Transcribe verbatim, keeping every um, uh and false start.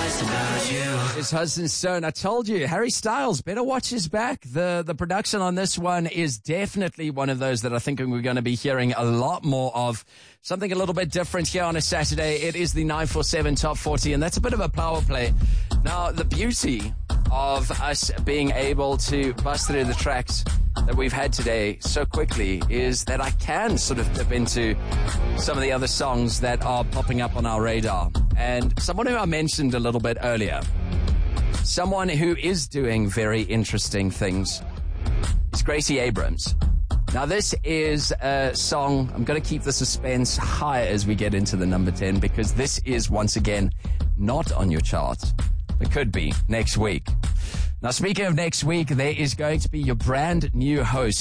It's Hudson Stone. I told you, Harry Styles, better watch his back. The the production on this one is definitely one of those that I think we're going to be hearing a lot more of. Something a little bit different here on a Saturday. It is the nine four seven Top forty, and that's a bit of a power play. Now, the beauty of us being able to bust through the tracks that we've had today so quickly is that I can sort of dip into some of the other songs that are popping up on our radar. And someone who I mentioned a little bit earlier, someone who is doing very interesting things, is Gracie Abrams. Now, this is a song, I'm going to keep the suspense high as we get into the number ten, because this is, once again, not on your chart. It could be next week. Now, speaking of next week, there is going to be your brand new host